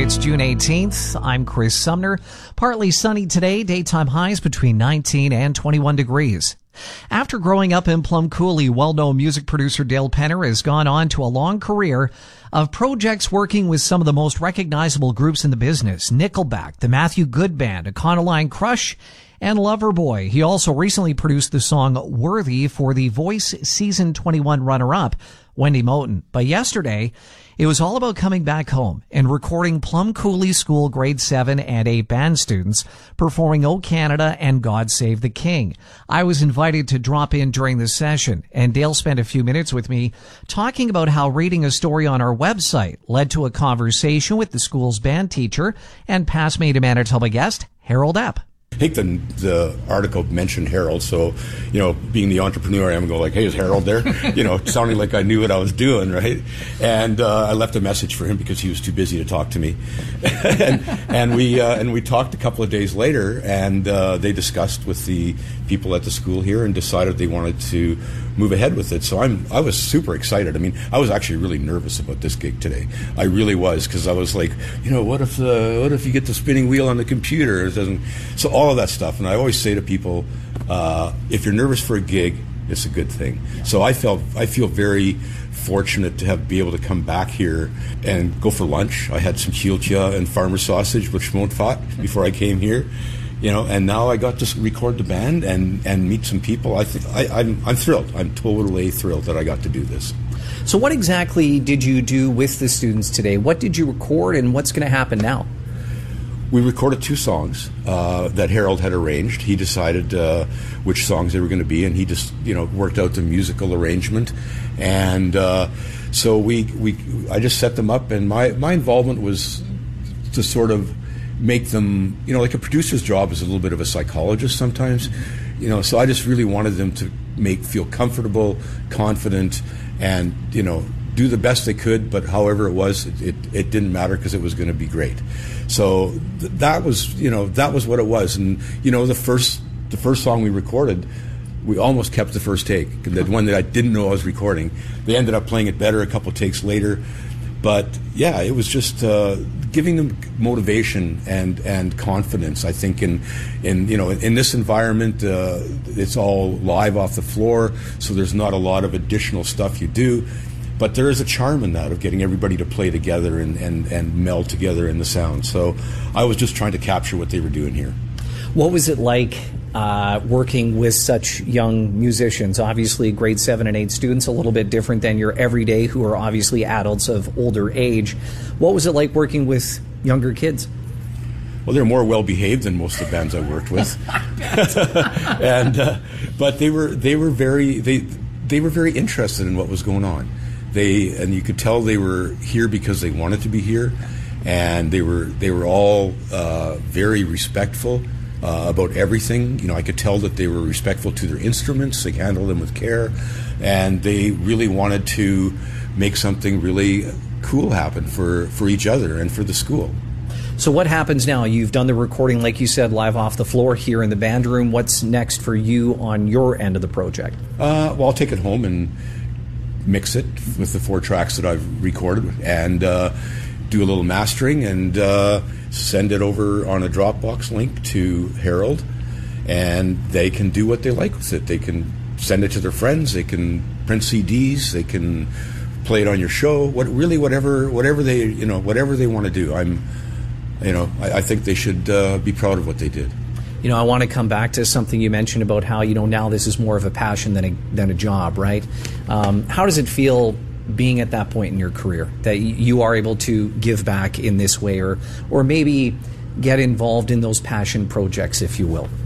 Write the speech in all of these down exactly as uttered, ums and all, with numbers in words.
It's June eighteenth. I'm Chris Sumner. Partly sunny today, daytime highs between nineteen and twenty-one degrees. After growing up in Plum Coulee, well-known music producer Dale Penner has gone on to a long career of projects working with some of the most recognizable groups in the business: Nickelback, the Matthew Good Band, Econoline Crush, and Loverboy. He also recently produced the song Worthy for the Voice Season twenty-one runner-up, Wendy Moten. But yesterday, it was all about coming back home and recording Plum Coulee School grade seven and eight band students performing O Canada and God Save the King. I was invited to drop in during the session, and Dale spent a few minutes with me talking about how reading a story on our website led to a conversation with the school's band teacher and past Maid of Manitoba guest, Harold Epp. I think the, the article mentioned Harold, so, you know, being the entrepreneur, I'm going like, hey, is Harold there? You know, sounding like I knew what I was doing, right? And uh, I left a message for him because he was too busy to talk to me. and, and we uh, and we talked a couple of days later, and uh, they discussed with the people at the school here and decided they wanted to move ahead with it. So I'm I was super excited. I mean, I was actually really nervous about this gig today. I really was, because I was like, you know, what if the what if you get the spinning wheel on the computer? It doesn't. So all of that stuff. And I always say to people, uh, if you're nervous for a gig, it's a good thing. So I felt I feel very fortunate to have be able to come back here and go for lunch. I had some chilcha and farmer sausage with schmontfat before I came here. You know, and now I got to record the band and, and meet some people. I think I, I'm I'm thrilled. I'm totally thrilled that I got to do this. So what exactly did you do with the students today? What did you record, and what's going to happen now? We recorded two songs uh, that Harold had arranged. He decided uh, which songs they were going to be, and he just, you know, worked out the musical arrangement. And uh, so we we I just set them up, and my my involvement was to sort of make them, you know, like a producer's job is a little bit of a psychologist sometimes, you know, so I just really wanted them to make feel comfortable, confident, and, you know, do the best they could, but however it was, it, it, it didn't matter because it was going to be great. So th- that was, you know, that was what it was. And, you know, the first the first song we recorded, we almost kept the first take. The one that I didn't know I was recording, they ended up playing it better a couple takes later. But yeah, it was just uh, giving them motivation and, and confidence. I think in in you know in this environment, uh, it's all live off the floor, so there's not a lot of additional stuff you do. But there is a charm in that of getting everybody to play together and, and, and meld together in the sound. So I was just trying to capture what they were doing here. What was it like uh, working with such young musicians? Obviously, grade seven and eight students, a little bit different than your everyday, who are obviously adults of older age. What was it like working with younger kids? Well, they're more well-behaved than most of the bands I worked with, and uh, but they were they were very they they were very interested in what was going on. They and you could tell they were here because they wanted to be here, and they were they were all uh, very respectful uh, about everything. You know, I could tell that they were respectful to their instruments. They handled them with care, and they really wanted to make something really cool happen for, for each other and for the school. So what happens now? You've done the recording, like you said, live off the floor here in the band room. What's next for you on your end of the project? Uh, well, I'll take it home and mix it with the four tracks that I've recorded, and uh, do a little mastering, and uh, send it over on a Dropbox link to Harold, and they can do what they like with it. They can send it to their friends. They can print C Ds. They can play it on your show. What really, whatever, whatever they, you know, whatever they want to do. I'm, you know, I, I think they should uh, be proud of what they did. You know, I want to come back to something you mentioned about how, you know, now this is more of a passion than a, than a job, right? Um, how does it feel being at that point in your career that you are able to give back in this way, or, or maybe get involved in those passion projects, if you will?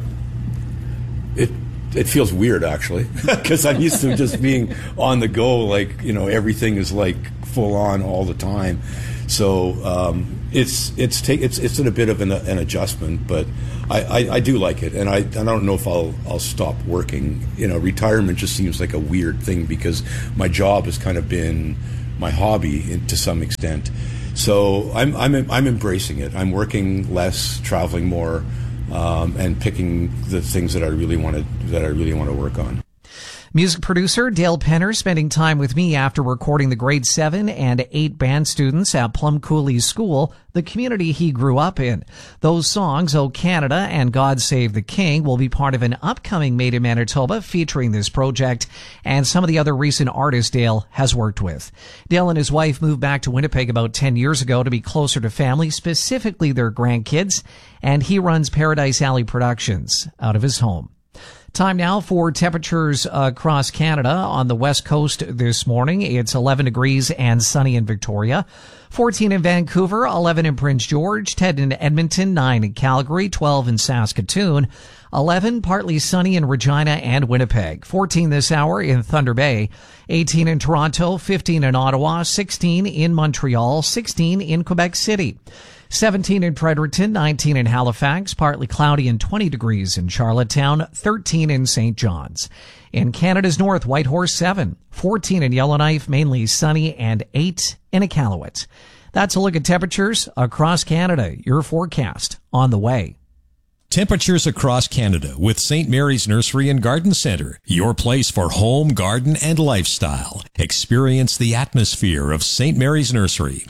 It it feels weird, actually, because I'm used to just being on the go, like, you know, everything is like full on all the time. So um, it's it's take it's it's a bit of an, an adjustment, but I, I, I do like it, and I, I don't know if I'll I'll stop working. You know, retirement just seems like a weird thing because my job has kind of been my hobby in, to some extent. So I'm I'm I'm embracing it. I'm working less, traveling more, um, and picking the things that I really want to that I really want to work on. Music producer Dale Penner spending time with me after recording the grade seven and eight band students at Plum Coulee School, the community he grew up in. Those songs, "O Canada" and "God Save the King," will be part of an upcoming Made in Manitoba featuring this project and some of the other recent artists Dale has worked with. Dale and his wife moved back to Winnipeg about ten years ago to be closer to family, specifically their grandkids, and he runs Paradise Alley Productions out of his home. Time now for temperatures across Canada. On the west coast this morning, it's eleven degrees and sunny in Victoria, fourteen in Vancouver, eleven in Prince George, ten in Edmonton, nine in Calgary, twelve in Saskatoon, eleven partly sunny in Regina and Winnipeg, fourteen this hour in Thunder Bay, eighteen in Toronto, fifteen in Ottawa, sixteen in Montreal, sixteen in Quebec City, seventeen in Fredericton, nineteen in Halifax, partly cloudy and twenty degrees in Charlottetown, thirteen in Saint John's. In Canada's north, Whitehorse seven, fourteen in Yellowknife, mainly sunny, and eight in Iqaluit. That's a look at temperatures across Canada. Your forecast on the way. Temperatures across Canada with Saint Mary's Nursery and Garden Centre, your place for home, garden, and lifestyle. Experience the atmosphere of Saint Mary's Nursery.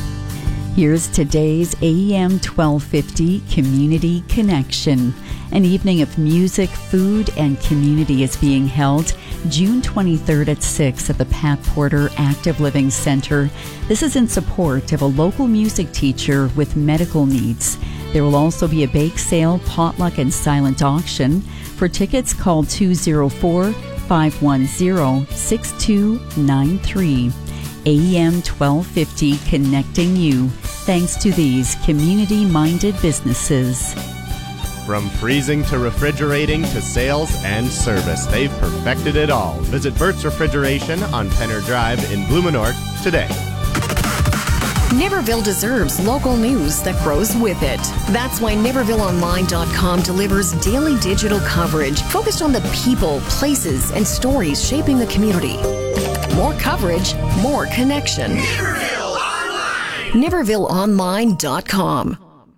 Here's today's A M twelve fifty Community Connection. An evening of music, food, and community is being held June twenty-third at six at the Pat Porter Active Living Center. This is in support of a local music teacher with medical needs. There will also be a bake sale, potluck, and silent auction. For tickets, call two oh four, five one zero, six two nine three. A M twelve fifty, connecting you, thanks to these community-minded businesses. From freezing to refrigerating to sales and service, they've perfected it all. Visit Bert's Refrigeration on Penner Drive in Blumenort today. Niverville deserves local news that grows with it. That's why Niverville Online dot com delivers daily digital coverage focused on the people, places, and stories shaping the community. More coverage, more connection. Niverville Online! Niverville Online dot com.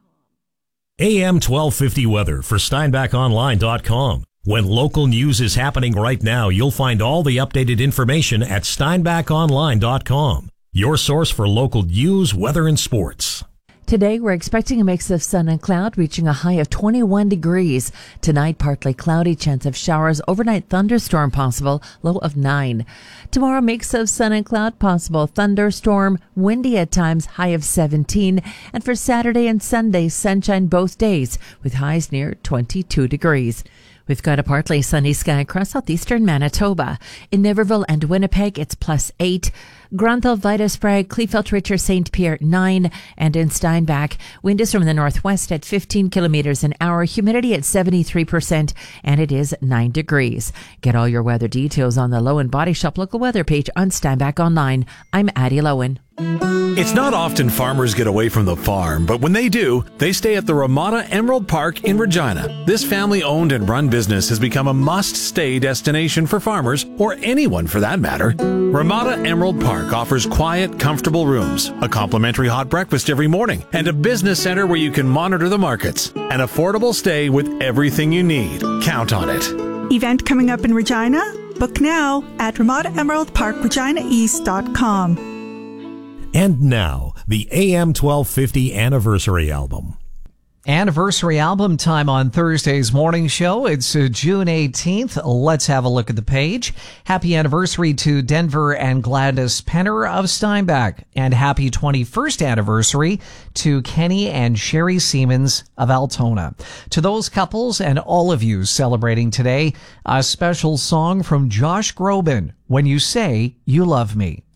A M twelve fifty weather for Steinbach Online dot com. When local news is happening right now, you'll find all the updated information at Steinbach Online dot com. Your source for local news, weather, and sports. Today, we're expecting a mix of sun and cloud, reaching a high of twenty-one degrees. Tonight, partly cloudy, chance of showers, overnight thunderstorm possible, low of nine. Tomorrow, mix of sun and cloud possible, thunderstorm, windy at times, high of seventeen. And for Saturday and Sunday, sunshine both days, with highs near twenty-two degrees. We've got a partly sunny sky across southeastern Manitoba. In Niverville and Winnipeg, it's plus eight. Granville, Vitus, Sprague, Kleefeld, Richer, Saint Pierre, nine. And in Steinbach, wind is from the northwest at fifteen kilometers an hour, humidity at seventy-three percent, and it is nine degrees. Get all your weather details on the Lowen Body Shop local weather page on Steinbach Online. I'm Addie Lowen. It's not often farmers get away from the farm, but when they do, they stay at the Ramada Emerald Park in Regina. This family-owned and run business has become a must-stay destination for farmers, or anyone for that matter. Ramada Emerald Park offers quiet, comfortable rooms, a complimentary hot breakfast every morning, and a business center where you can monitor the markets. An affordable stay with everything you need. Count on it. Event coming up in Regina? Book now at Ramada Emerald Park Regina East dot com. And now, the A M twelve fifty Anniversary Album. Anniversary album time on Thursday's morning show. It's uh, June eighteenth. Let's have a look at the page. Happy anniversary to Denver and Gladys Penner of Steinbach. And happy twenty-first anniversary to Kenny and Sherry Siemens of Altona. To those couples and all of you celebrating today, a special song from Josh Groban, When You Say You Love Me.